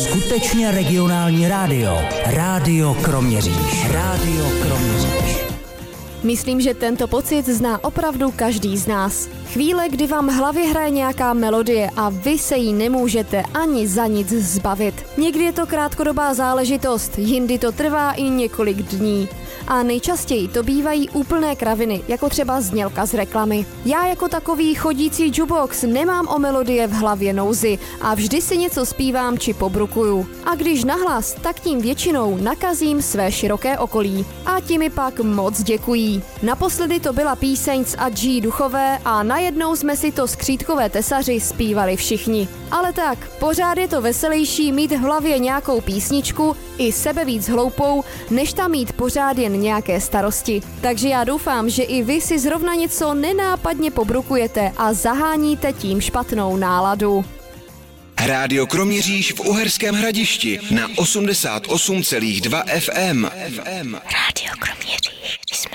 Skutečně regionální rádio. Rádio Kroměříž. Rádio Kroměříž. Myslím, že tento pocit zná opravdu každý z nás. Chvíle, kdy vám v hlavě hraje nějaká melodie a vy se jí nemůžete ani za nic zbavit. Někdy je to krátkodobá záležitost, jindy to trvá i několik dní. A nejčastěji to bývají úplné kraviny, jako třeba znělka z reklamy. Já jako takový chodící jukebox nemám o melodie v hlavě nouzi a vždy si něco zpívám či pobrukuju. A když nahlas, tak tím většinou nakazím své široké okolí. A ti mi pak moc děkují. Naposledy to byla píseň z Adží Duchové a najednou jsme si to skřítkové tesaři zpívali všichni. Ale tak, pořád je to veselější mít v hlavě nějakou písničku, i sebe víc hloupou, než tam mít pořád jen nějaké starosti. Takže já doufám, že i vy si zrovna něco nenápadně pobrukujete a zaháníte tím špatnou náladu. Rádio Kroměříž v Uherském Hradišti na 88,2 FM. Rádio Kroměříž.